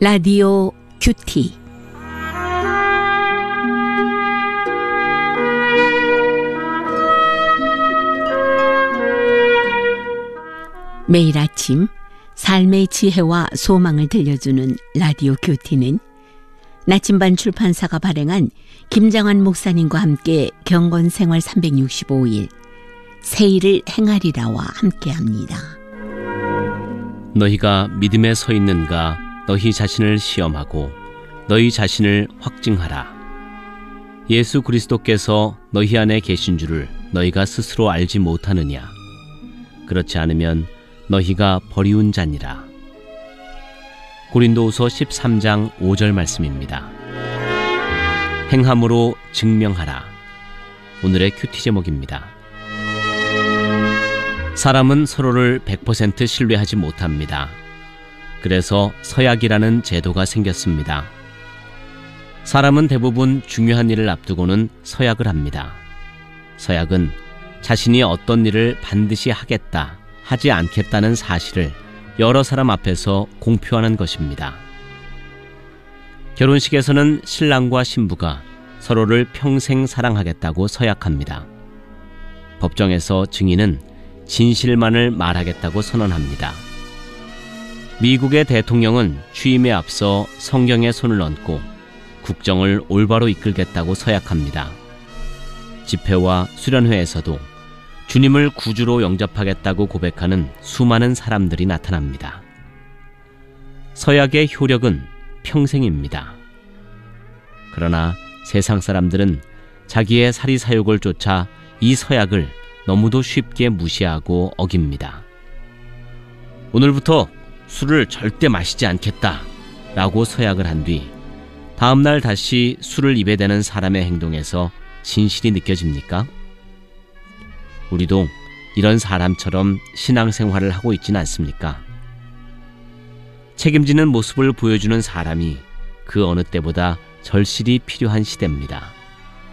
라디오 큐티. 매일 아침 삶의 지혜와 소망을 들려주는 라디오 큐티는 나침반 출판사가 발행한 김장환 목사님과 함께 경건생활 365일 새 일을 행하리라와 함께합니다. 너희가 믿음에 서 있는가 너희 자신을 시험하고 너희 자신을 확증하라. 예수 그리스도께서 너희 안에 계신 줄을 너희가 스스로 알지 못하느냐. 그렇지 않으면 너희가 버리운 자니라. 고린도후서 13장 5절 말씀입니다. 행함으로 증명하라. 오늘의 큐티 제목입니다. 사람은 서로를 100% 신뢰하지 못합니다. 그래서 서약이라는 제도가 생겼습니다. 사람은 대부분 중요한 일을 앞두고는 서약을 합니다. 서약은 자신이 어떤 일을 반드시 하겠다, 하지 않겠다는 사실을 여러 사람 앞에서 공표하는 것입니다. 결혼식에서는 신랑과 신부가 서로를 평생 사랑하겠다고 서약합니다. 법정에서 증인은 진실만을 말하겠다고 선언합니다. 미국의 대통령은 취임에 앞서 성경에 손을 얹고 국정을 올바로 이끌겠다고 서약합니다. 집회와 수련회에서도 주님을 구주로 영접하겠다고 고백하는 수많은 사람들이 나타납니다. 서약의 효력은 평생입니다. 그러나 세상 사람들은 자기의 사리사욕을 쫓아 이 서약을 너무도 쉽게 무시하고 어깁니다. 오늘부터 술을 절대 마시지 않겠다 라고 서약을 한 뒤 다음날 다시 술을 입에 대는 사람의 행동에서 진실이 느껴집니까? 우리도 이런 사람처럼 신앙생활을 하고 있지는 않습니까? 책임지는 모습을 보여주는 사람이 그 어느 때보다 절실히 필요한 시대입니다.